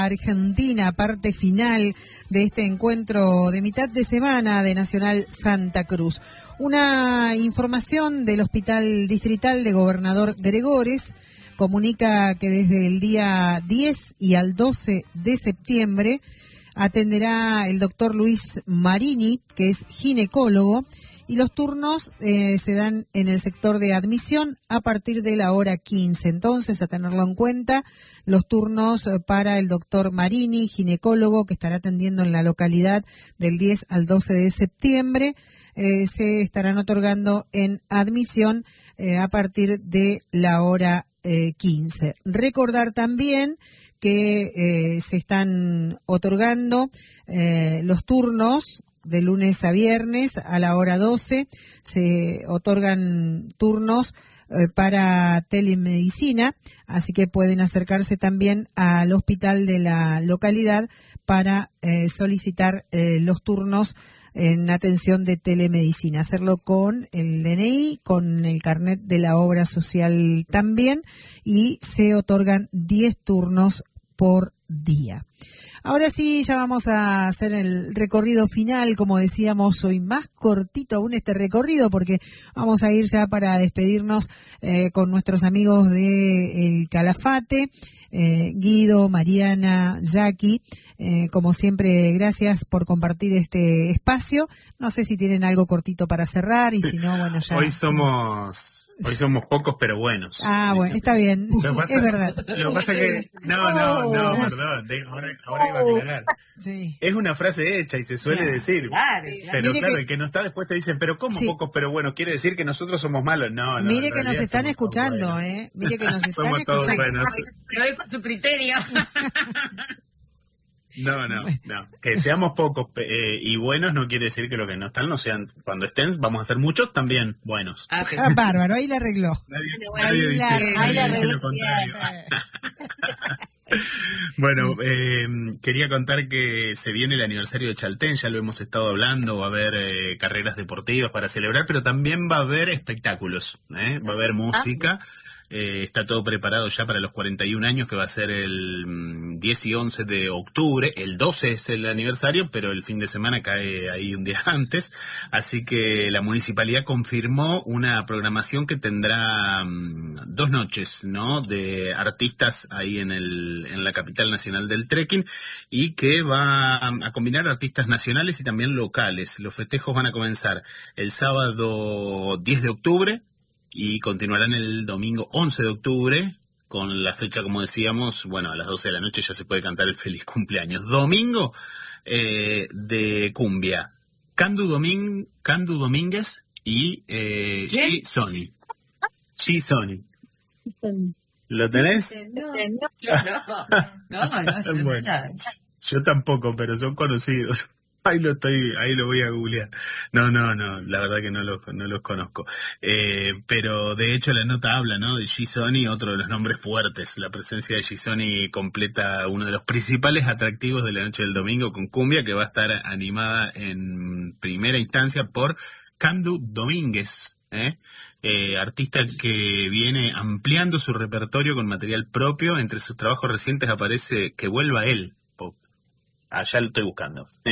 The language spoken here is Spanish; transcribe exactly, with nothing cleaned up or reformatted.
Argentina, parte final de este encuentro de mitad de semana de Nacional Santa Cruz. Una información del Hospital Distrital de Gobernador Gregores comunica que desde el día diez y al doce de septiembre atenderá el doctor Luis Marini, que es ginecólogo, y los turnos eh, se dan en el sector de admisión a partir de la hora quince. Entonces, a tenerlo en cuenta, los turnos para el doctor Marini, ginecólogo, que estará atendiendo en la localidad del diez al doce de septiembre, eh, se estarán otorgando en admisión eh, a partir de la hora eh, quince. Recordar también que eh, se están otorgando eh, los turnos de lunes a viernes a la hora doce. Se otorgan turnos eh, para telemedicina, así que pueden acercarse también al hospital de la localidad para eh, solicitar eh, los turnos en atención de telemedicina, hacerlo con el D N I, con el carnet de la obra social también, y se otorgan diez turnos por día. Ahora sí, ya vamos a hacer el recorrido final, como decíamos hoy, más cortito aún este recorrido, porque vamos a ir ya para despedirnos eh, con nuestros amigos de El Calafate, eh, Guido, Mariana, Jackie, eh, como siempre, gracias por compartir este espacio. No sé si tienen algo cortito para cerrar, y si no, bueno, ya... Hoy somos... Hoy somos pocos, pero buenos. Ah, bueno, está bien, pasa, es verdad. Lo que pasa es que... No, no, no, perdón, de, ahora, ahora iba a aclarar. Sí. Es una frase hecha y se suele claro, decir. Claro, pero mire claro, que, el que no está después te dicen, pero ¿cómo sí. pocos, pero buenos? ¿Quiere decir que nosotros somos malos? No, no. Mire que nos están escuchando, ¿eh? Mire que nos están somos escuchando. Todos buenos. Pero es con su criterio. No, no, no. Que seamos pocos eh, y buenos no quiere decir que los que no están no sean. Cuando estén, vamos a ser muchos también buenos. Ah, sí. ah bárbaro, ahí la arregló. Nadie, ahí nadie dice, la, nadie ahí la dice lo contrario. Bueno, eh, quería contar que se viene el aniversario de Chaltén, ya lo hemos estado hablando, va a haber eh, carreras deportivas para celebrar, pero también va a haber espectáculos, ¿eh? Va a haber música. Eh, está todo preparado ya para los cuarenta y un años, que va a ser el mm, diez y once de octubre. El doce es el aniversario, pero el fin de semana cae ahí un día antes. Así que la municipalidad confirmó una programación que tendrá mm, dos noches, ¿no? De artistas ahí en el en la capital nacional del trekking, y que va a, a combinar artistas nacionales y también locales. Los festejos van a comenzar el sábado diez de octubre, y continuarán el domingo once de octubre, con la fecha, como decíamos, bueno, a las doce de la noche ya se puede cantar el feliz cumpleaños. Domingo eh, de cumbia. Candu, Domín, Candu Domínguez y eh, G Sony. G Sony. ¿Lo tenés? No, no, no, no, no, bueno, yo tampoco, pero son conocidos. Ahí lo estoy, ahí lo voy a googlear. No, no, no, la verdad que no los, no los conozco. Eh, pero de hecho la nota habla, ¿no? De G-Sony, otro de los nombres fuertes. La presencia de G-Sony completa uno de los principales atractivos de la noche del domingo con cumbia, que va a estar animada en primera instancia por Candu Domínguez, ¿eh? Eh, artista que viene ampliando su repertorio con material propio. Entre sus trabajos recientes aparece Que vuelva él. Allá lo estoy buscando.